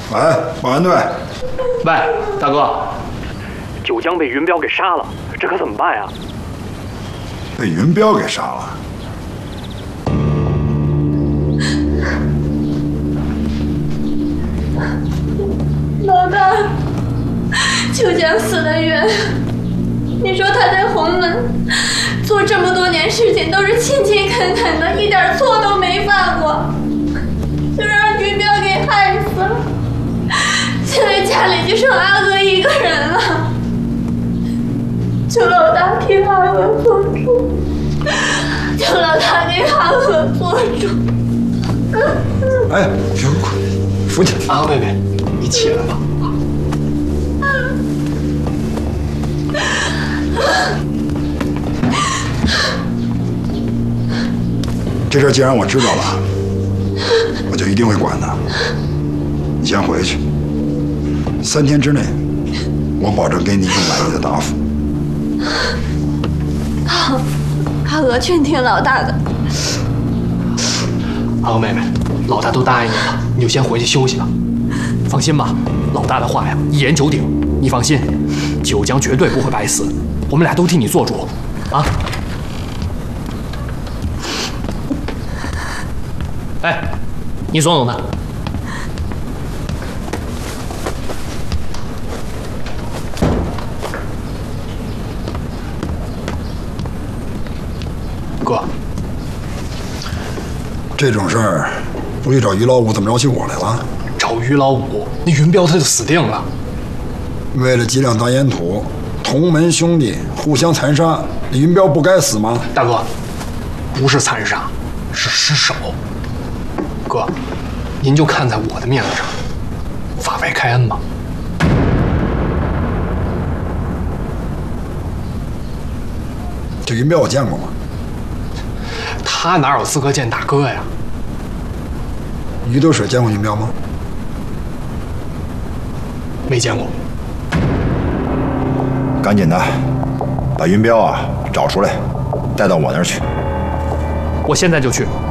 喂，保安队。 喂，大哥， 九江被云彪给杀了，这可怎么办呀？ 被云彪给杀了？ 老大，九江死得冤。你说他在洪门做这么多年事情，都是勤勤恳恳的，一点错都没犯过，就让云彪给害死了。现在家里就剩阿娥一个人了，求老大替阿娥做主，求老大给阿娥做主。 哎，扶起来。 阿娥妹妹，你起来吧。 这事既然我知道了，我就一定会管他。你先回去，3天之内，我保证给你一个满意的答复。 好，阿娥全听老大的。 阿娥妹妹，老大都答应你了，你就先回去休息吧。放心吧，老大的话呀，一言九鼎。你放心，九江绝对不会白死，我们俩都替你做主，啊！哎，你总统呢？哥， 这种事儿不去找于老五，怎么找起我来了？ 找于老五，那云彪他就死定了。 为了几两大烟土，同门兄弟互相残杀，那云彪不该死吗？ 大哥，不是残杀，是失手。哥，您就看在我的面子上，法外开恩吧。 这云彪我见过吗？ 他哪有资格见大哥呀？ 于德水见过云彪吗？ 没见过。 赶紧的，把云彪啊找出来，带到我那儿去。 我现在就去。